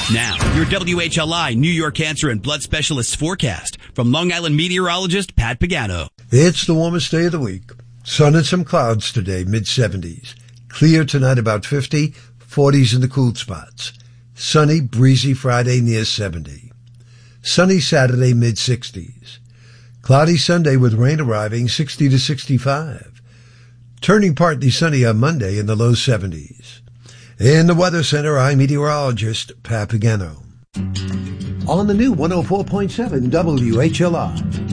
Now, your WHLI New York Cancer and Blood Specialists forecast from Long Island meteorologist Pat Pagano. It's the warmest day of the week. Sun and some clouds today, mid-70s. Clear tonight, about 50, 40s in the cool spots. Sunny, breezy Friday, near 70. Sunny Saturday, mid-60s. Cloudy Sunday with rain arriving, 60 to 65. Turning partly sunny on Monday in the low 70s. In the Weather Center, I'm meteorologist Pat Pagano. On the new 104.7 WHLI.